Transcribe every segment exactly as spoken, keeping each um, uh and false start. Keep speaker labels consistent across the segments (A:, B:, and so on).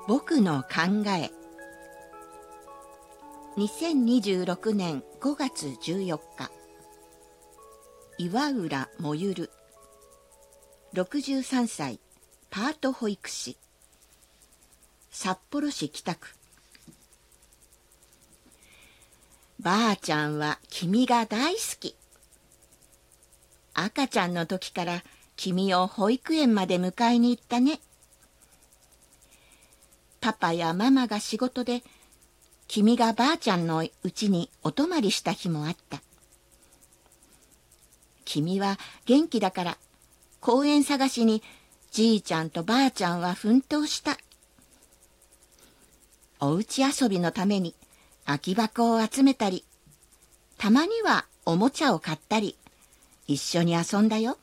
A: 僕の考え。にせんにじゅうろくねんごがつじゅうよっか、岩浦もゆる、ろくじゅうさんさい、パート保育士、札幌市北区。ばあちゃんは君が大好き。赤ちゃんの時から君を保育園まで迎えに行ったね。パパやママが仕事で、君がばあちゃんのうちにお泊まりした日もあった。君は元気だから公園探しにじいちゃんとばあちゃんは奮闘した。おうち遊びのために空き箱を集めたり、たまにはおもちゃを買ったり、一緒に遊んだよ。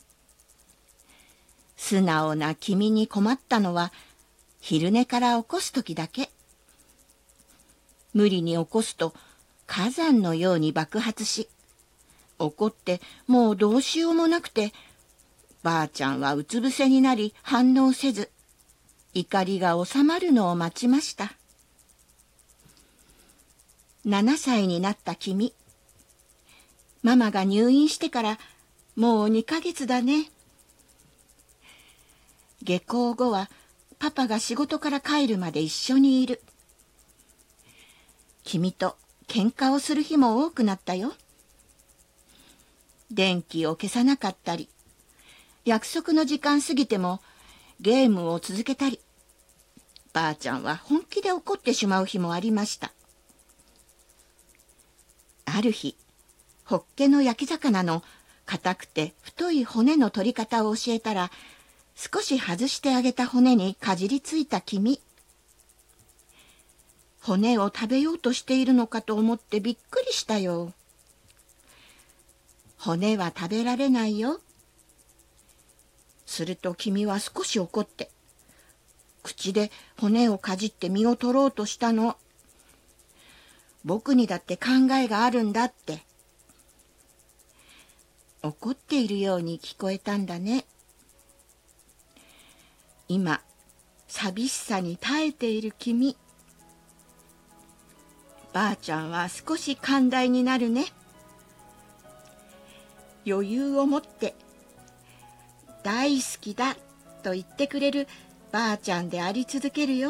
A: 素直な君に困ったのは昼寝から起こすときだけ。無理に起こすと火山のように爆発し、怒ってもうどうしようもなくて、ばあちゃんはうつ伏せになり反応せず、怒りが収まるのを待ちました。ななさいになった君。ママが入院してからもうにかげつだね。下校後はパパが仕事から帰るまで一緒にいる。君と喧嘩をする日も多くなったよ。電気を消さなかったり、約束の時間過ぎてもゲームを続けたり、ばあちゃんは本気で怒ってしまう日もありました。ある日、ホッケの焼き魚の硬くて太い骨の取り方を教えたら、少し外してあげた骨にかじりついた君。骨を食べようとしているのかと思ってびっくりしたよ。骨は食べられないよ。すると君は少し怒って、口で骨をかじって身を取ろうとしたの。僕にだって考えがあるんだって。怒っているように聞こえたんだね。今、寂しさに耐えている君。ばあちゃんは少し寛大になるね。余裕を持って、大好きだと言ってくれるばあちゃんであり続けるよ。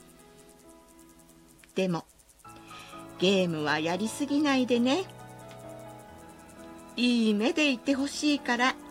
A: でも、ゲームはやりすぎないでね。いい目でいてほしいから。